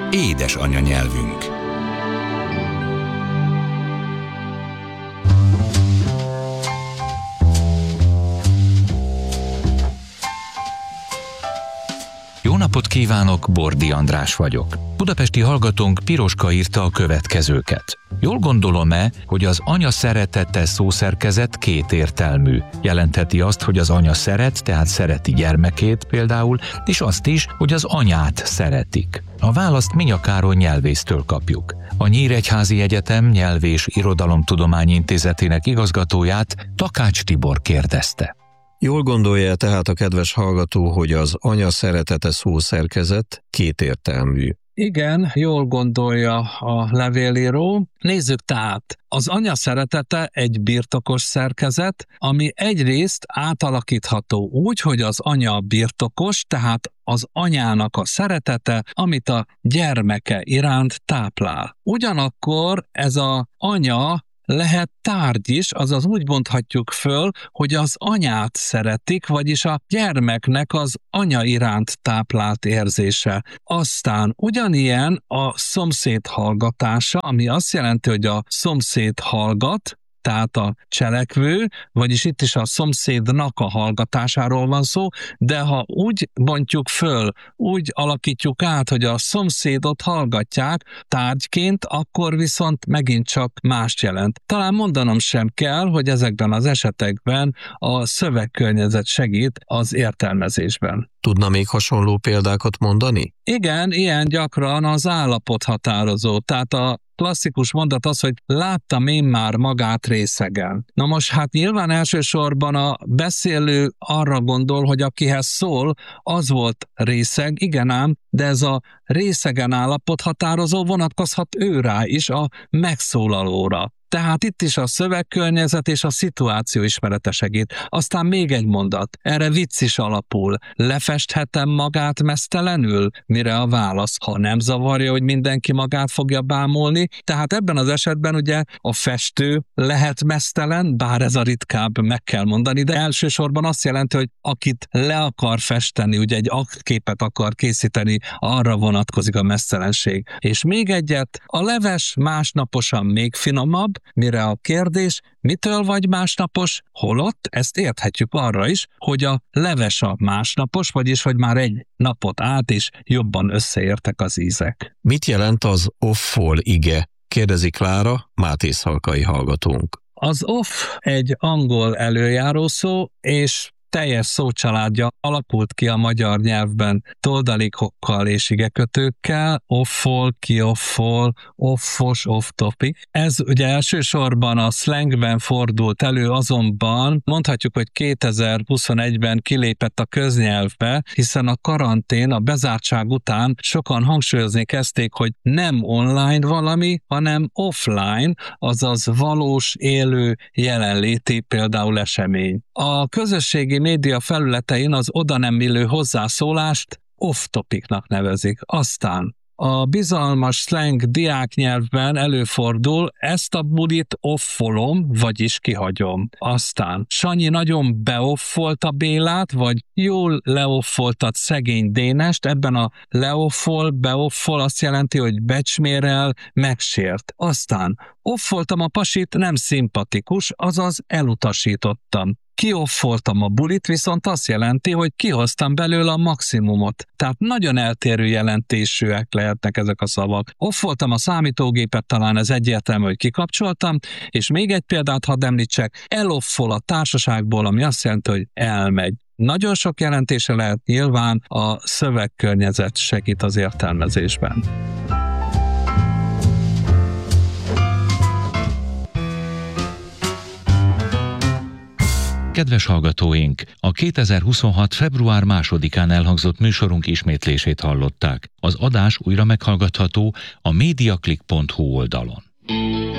Édes anyanyelvünk. Jó napot kívánok, Bordi András vagyok. Budapesti hallgatónk Piroska írta a következőket. Jól gondolom-e, hogy az anya szeretete szószerkezet kétértelmű? Jelentheti azt, hogy az anya szeret, tehát szereti gyermekét például, és azt is, hogy az anyát szeretik. A választ Minya Károly nyelvésztől kapjuk. A Nyíregyházi Egyetem Nyelv- és Irodalomtudományi Intézetének igazgatóját Takács Tibor kérdezte. Jól gondolja tehát a kedves hallgató, hogy az anya szeretete szószerkezet kétértelmű? Igen, jól gondolja a levélíró. Nézzük tehát, az anya szeretete egy birtokos szerkezet, ami egyrészt átalakítható úgy, hogy az anya birtokos, tehát az anyának a szeretete, amit a gyermeke iránt táplál. Ugyanakkor ez az anya lehet tárgy is, azaz úgy mondhatjuk föl, hogy az anyát szeretik, vagyis a gyermeknek az anya iránt táplált érzése. Aztán ugyanilyen a szomszéd hallgatása, ami azt jelenti, hogy a szomszéd hallgat, tehát a cselekvő, vagyis itt is a szomszédnak a hallgatásáról van szó, de ha úgy bontjuk föl, úgy alakítjuk át, hogy a szomszédot hallgatják tárgyként, akkor viszont megint csak mást jelent. Talán mondanom sem kell, hogy ezekben az esetekben a szövegkörnyezet segít az értelmezésben. Tudna még hasonló példákat mondani? Igen, ilyen gyakran az állapothatározó, tehát a klasszikus mondat az, hogy láttam én már magát részegen. Na most hát nyilván elsősorban a beszélő arra gondol, hogy akihez szól, az volt részeg, igen ám, de ez a részegen állapothatározó vonatkozhat ő rá is, a megszólalóra. Tehát itt is a szövegkörnyezet és a szituáció ismerete segít. Aztán még egy mondat, erre vicc is alapul. Lefesthetem magát meztelenül? Mire a válasz? Ha nem zavarja, hogy mindenki magát fogja bámulni. Tehát ebben az esetben ugye a festő lehet meztelen, bár ez a ritkább, meg kell mondani, de elsősorban azt jelenti, hogy akit le akar festeni, ugye egy aktképet akar készíteni, arra vonatkozik a meztelenség. És még egyet, a leves másnaposan még finomabb, mire a kérdés, mitől vagy másnapos, holott ezt érthetjük arra is, hogy a leves a másnapos, vagyis hogy már egy napot át is jobban összeértek az ízek. Mit jelent az off-fol ige? Kérdezi Klára, mátészalkai hallgatónk. Az off egy angol előjárószó, és teljes szócsaládja alakult ki a magyar nyelvben toldalikokkal és igekötőkkel, off-fol, ki-off-fol, off-os, off-topic. Ez ugye elsősorban a slangben fordult elő, azonban mondhatjuk, hogy 2021-ben kilépett a köznyelvbe, hiszen a karantén, a bezártság után sokan hangsúlyozni kezdték, hogy nem online valami, hanem offline, azaz valós, élő, jelenléti például esemény. A közösségi média felületein az oda nem illő hozzászólást off-topicnak nevezik. Aztán a bizalmas slang diáknyelvben előfordul, ezt a bulit offolom, vagyis kihagyom. Aztán Sanyi nagyon beoffolta Bélát, vagy jól leoffoltat szegény Dénest, ebben a leoffol, beoffol azt jelenti, hogy becsmérel, megsért. Aztán offoltam a pasit, nem szimpatikus, azaz elutasítottam. Kioffoltam a bulit, viszont azt jelenti, hogy kihoztam belőle a maximumot. Tehát nagyon eltérő jelentésűek lehetnek ezek a szavak. Offoltam a számítógépet, talán ez egyértelmű, hogy kikapcsoltam, és még egy példát hadd említsek, eloffol a társaságból, ami azt jelenti, hogy elmegy. Nagyon sok jelentése lehet, nyilván a szövegkörnyezet segít az értelmezésben. Kedves hallgatóink, a 2026. február 2-án elhangzott műsorunk ismétlését hallották. Az adás újra meghallgatható a mediaclick.hu oldalon.